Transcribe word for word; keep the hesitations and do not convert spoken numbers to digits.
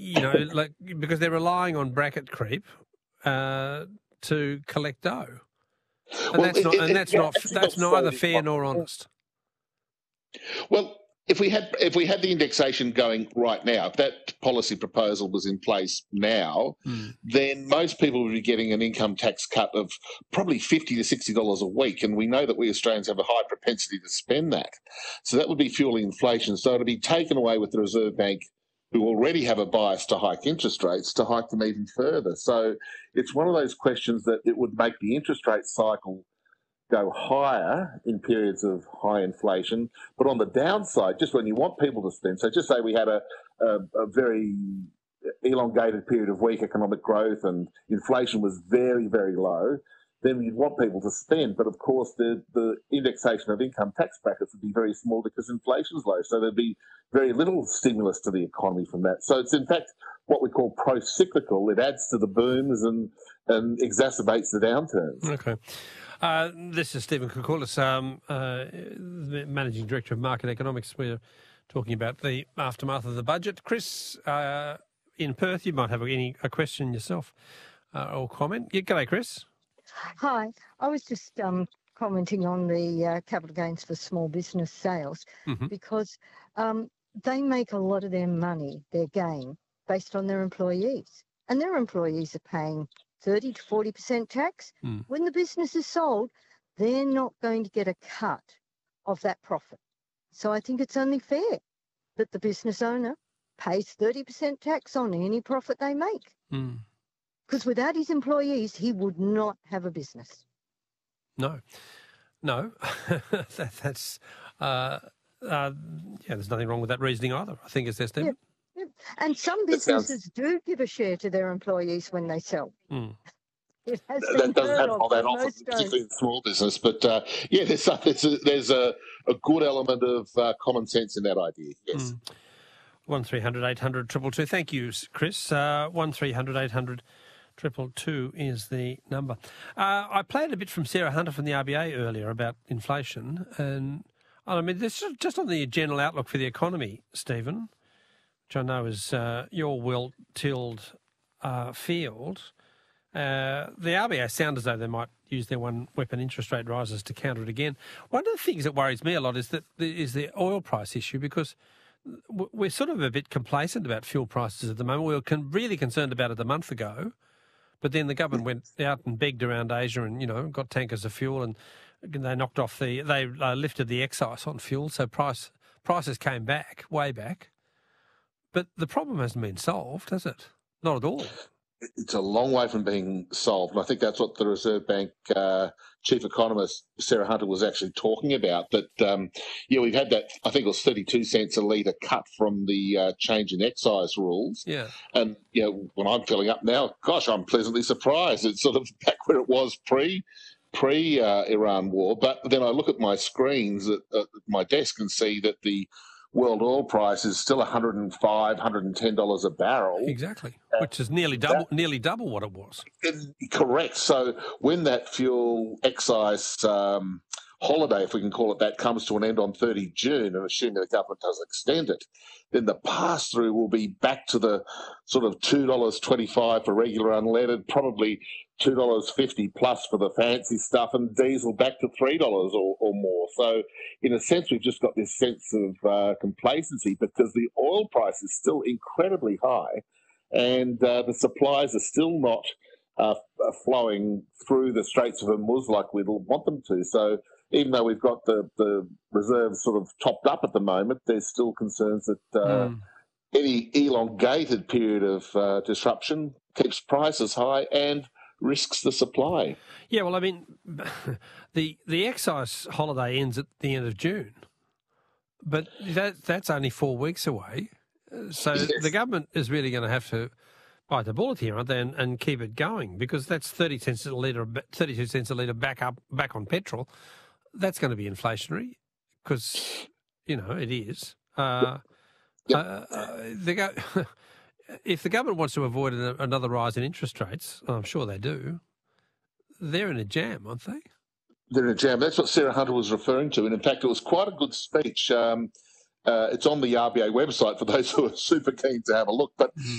you know, like because they're relying on bracket creep uh, to collect dough, and Well, that's it, not it, and it, that's yeah, not actually that's got neither so fair nor honest. Well, if we had if we had the indexation going right now, if that policy proposal was in place now, mm. then most people would be getting an income tax cut of probably fifty to sixty dollars a week, and we know that we Australians have a high propensity to spend that. So that would be fueling inflation. So it'd be taken away with the Reserve Bank, who already have a bias to hike interest rates, to hike them even further. So it's one of those questions that it would make the interest rate cycle go higher in periods of high inflation, but on the downside, just when you want people to spend, so just say we had a, a, a very elongated period of weak economic growth and inflation was very, very low, then you'd want people to spend. But of course, the, the indexation of income tax brackets would be very small because inflation's low. So there'd be very little stimulus to the economy from that. So it's in fact what we call pro-cyclical. It adds to the booms and, and exacerbates the downturns. Okay. Uh, this is Stephen Koukoulas, um, uh, the Managing Director of Market Economics. We're talking about the aftermath of the budget. Chris, uh, in Perth, you might have any a question yourself uh, or comment. Yeah, g'day, Chris. Hi. I was just um, commenting on the uh, capital gains for small business sales mm-hmm. because um, they make a lot of their money, their gain, based on their employees. And their employees are paying thirty to forty percent tax. Mm. When the business is sold, they're not going to get a cut of that profit. So I think it's only fair that the business owner pays thirty percent tax on any profit they make. Mm. Because without his employees, he would not have a business. No, no, that, that's, uh, uh, yeah, there's nothing wrong with that reasoning either, I think, is there, Stephen? Yeah. And some businesses do give a share to their employees when they sell. Mm. It has that been doesn't heard happen of, all that but often, most don't. particularly in small business. But uh, yeah, there's a, there's, a, there's a, a good element of uh, common sense in that idea. Yes. Mm. One three hundred eight hundred two two two. Thank you, Chris. Uh, one three hundred eight hundred two two two is the number. Uh, I played a bit from Sarah Hunter from the R B A earlier about inflation, and I mean, this is just on the general outlook for the economy, Stephen, which I know is uh, your well-tilled uh, field. Uh, the R B A sound as though they might use their one-weapon interest rate rises to counter it again. One of the things that worries me a lot is that is the oil price issue, because we're sort of a bit complacent about fuel prices at the moment. We were con- really concerned about it a month ago, but then the government went out and begged around Asia and, you know, got tankers of fuel, and they knocked off the, they uh, lifted the excise on fuel, so price prices came back, way back. But the problem hasn't been solved, has it? Not at all. It's a long way from being solved. And I think that's what the Reserve Bank uh, chief economist, Sarah Hunter, was actually talking about. That, um, yeah, we've had that, I think it was thirty-two cents a litre cut from the uh, change in excise rules. Yeah. And, you know, when I'm filling up now, gosh, I'm pleasantly surprised. It's sort of back where it was pre, pre uh, Iran war. But then I look at my screens at, at my desk and see that the world oil price is still one hundred five dollars, one hundred ten dollars a barrel. Exactly, which is nearly double, that, nearly double what it was. Correct. So when that fuel excise um, holiday, if we can call it that, comes to an end on thirtieth of June, and assuming the government does extend it, then the pass-through will be back to the sort of two dollars twenty-five for regular unleaded, probably two dollars fifty plus for the fancy stuff, and diesel back to three dollars or, or more. So in a sense, we've just got this sense of uh, complacency because the oil price is still incredibly high, and uh, the supplies are still not uh, flowing through the Straits of Hormuz like we'd want them to. So even though we've got the, the reserves sort of topped up at the moment, there's still concerns that uh, mm. any elongated period of uh, disruption keeps prices high and risks the supply. Yeah, well, I mean, the the excise holiday ends at the end of June, but that that's only four weeks away. So yes. The government is really going to have to bite the bullet here, aren't they, and, and keep it going, because that's thirty cents a litre, thirty-two cents a litre back up back on petrol. That's going to be inflationary, because you know it is. Uh, yep. uh, uh, they go. If the government wants to avoid another rise in interest rates, and I'm sure they do, they're in a jam, aren't they? They're in a jam. That's what Sarah Hunter was referring to. And in fact, it was quite a good speech. Um, uh, it's on the R B A website for those who are super keen to have a look. But